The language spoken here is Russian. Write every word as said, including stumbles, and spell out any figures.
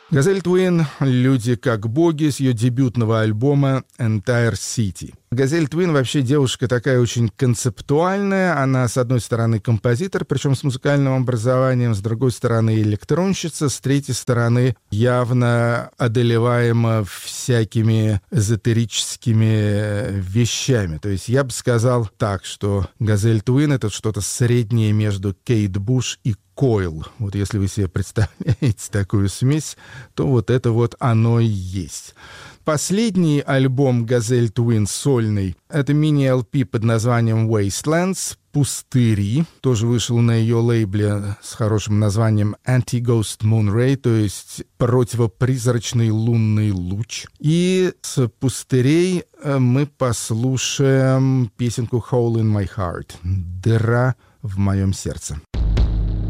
Газель Твин «Люди как боги» с ее дебютного альбома «Entire City». Газель Твин вообще девушка такая очень концептуальная. Она, с одной стороны, композитор, причем с музыкальным образованием, с другой стороны, электронщица, с третьей стороны, явно одолеваема всякими эзотерическими вещами. То есть я бы сказал так, что Газель Твин — это что-то среднее между Кейт Буш и Койл. Вот если вы себе представляете такую смесь, то вот это вот оно и есть. Последний альбом «Газель Твин» сольный — это мини-эл пи под названием «Wastelands», «Пустыри», тоже вышел на ее лейбле с хорошим названием «Anti-Ghost Moon Ray», то есть «Противопризрачный лунный луч». И с «Пустырей» мы послушаем песенку «Hole in my heart» — «Дыра в моем сердце».